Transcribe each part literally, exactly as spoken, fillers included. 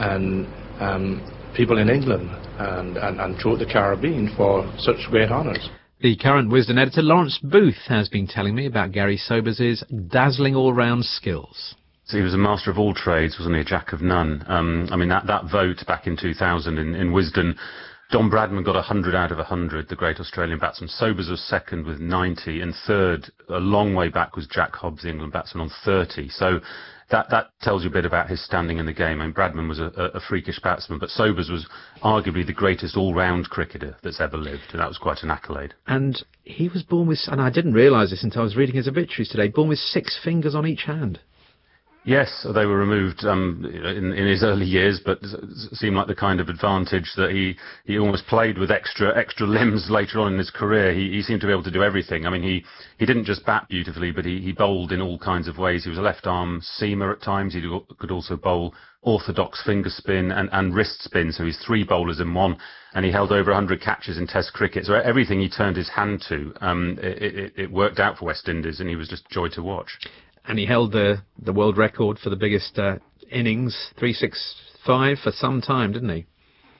and um, people in England and, and, and throughout the Caribbean for such great honours. The current Wisden editor, Lawrence Booth, has been telling me about Gary Sobers' dazzling all-round skills. So he was a master of all trades, wasn't he? A jack of none. Um, I mean, that, that vote back in two thousand in, in Wisden, Don Bradman got one hundred out of one hundred, the great Australian batsman. Sobers was second with ninety, and third, a long way back, was Jack Hobbs, the England batsman, on thirty. So that, that tells you a bit about his standing in the game. I mean, Bradman was a, a freakish batsman, but Sobers was arguably the greatest all-round cricketer that's ever lived, and that was quite an accolade. And he was born with, and I didn't realise this until I was reading his obituaries today, born with six fingers on each hand. Yes, they were removed um, in, in his early years, but it seemed like the kind of advantage that he, he almost played with extra extra limbs later on in his career. He, he seemed to be able to do everything. I mean, he, he didn't just bat beautifully, but he, he bowled in all kinds of ways. He was a left-arm seamer at times. He could also bowl orthodox finger spin and, and wrist spin, so he's three bowlers in one, and he held over one hundred catches in Test cricket. So everything he turned his hand to, um, it, it, it worked out for West Indies, and he was just joy to watch. And he held the the world record for the biggest uh, innings, three sixty-five, for some time, didn't he?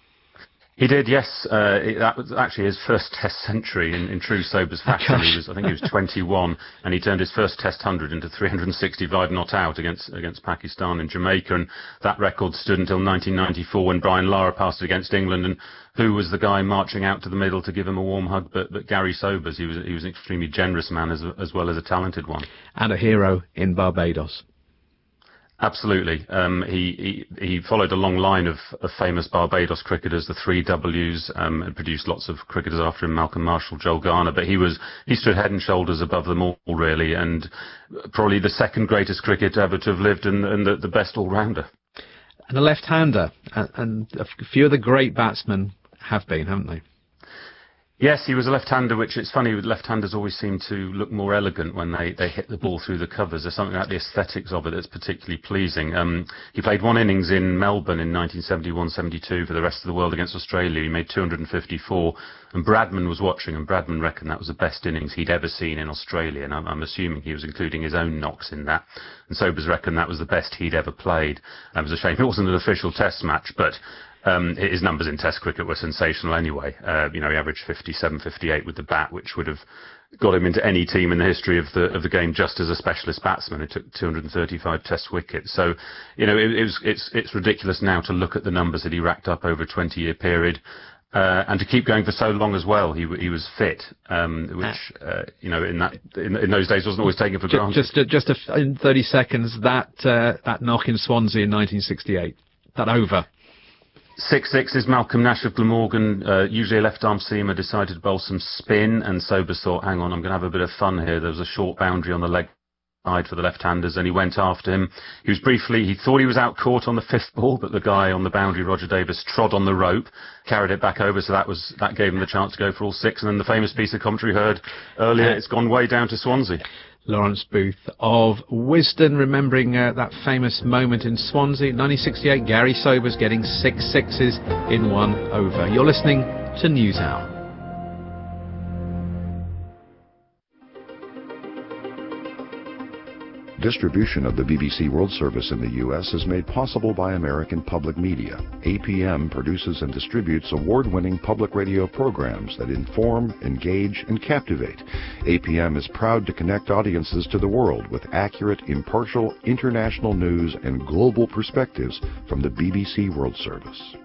He did, yes. Uh, it, that was actually his first Test century in, in true Sobers fashion. He was, I think he was twenty-one, and he turned his first Test hundred into three hundred sixty-five not out against against Pakistan in Jamaica, and that record stood until nineteen ninety-four when Brian Lara passed it against England. And who was the guy marching out to the middle to give him a warm hug but, but Gary Sobers? He was he was an extremely generous man as as well as a talented one, and a hero in Barbados. Absolutely. Um, he, he he followed a long line of, of famous Barbados cricketers, the three W's, um, and produced lots of cricketers after him, Malcolm Marshall, Joel Garner. But he was he stood head and shoulders above them all, really, and probably the second greatest cricketer ever to have lived, and, and the, the best all-rounder. And a left-hander, and a few of the great batsmen have been, haven't they? Yes, he was a left-hander, which it's funny, left-handers always seem to look more elegant when they, they hit the ball through the covers. There's something about the aesthetics of it that's particularly pleasing. Um, he played one innings in Melbourne in nineteen seventy-one seventy-two for the rest of the world against Australia. He made two hundred fifty-four, and Bradman was watching, and Bradman reckoned that was the best innings he'd ever seen in Australia, and I'm, I'm assuming he was including his own knocks in that. And Sobers reckoned that was the best he'd ever played. That was a shame. It wasn't an official Test match, but Um, his numbers in Test cricket were sensational anyway. Uh, you know, he averaged fifty-seven, fifty-eight with the bat, which would have got him into any team in the history of the of the game just as a specialist batsman. It took two hundred thirty-five Test wickets. So, you know, it, it was, it's it's ridiculous now to look at the numbers that he racked up over a twenty-year period. Uh, and to keep going for so long as well. He he was fit, um, which uh, you know in that in, in those days wasn't always taken for granted. Just just, just a, in thirty seconds, that uh, that knock in Swansea in nineteen sixty-eight, that over. Six six is Malcolm Nash of Glamorgan, uh, usually a left-arm seamer, decided to bowl some spin, and Sobers thought, hang on, I'm going to have a bit of fun here. There was a short boundary on the leg side for the left-handers, and he went after him. He was briefly, he thought he was out caught on the fifth ball, but the guy on the boundary, Roger Davis, trod on the rope, carried it back over, so that was that gave him the chance to go for all six. And then the famous piece of commentary heard earlier, it's gone way down to Swansea. Lawrence Booth of Wisden, remembering uh, that famous moment in Swansea, nineteen sixty-eight, Gary Sobers getting six sixes in one over. You're listening to NewsHour. Distribution of the B B C World Service in the U S is made possible by American Public Media. A P M produces and distributes award-winning public radio programs that inform, engage, and captivate. A P M is proud to connect audiences to the world with accurate, impartial, international news and global perspectives from the B B C World Service.